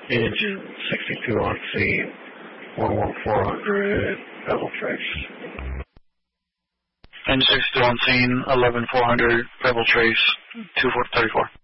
Inch 62 on scene, 11400, Pebble Trace. Inch 62 on scene, 11400, Pebble Trace, 2434.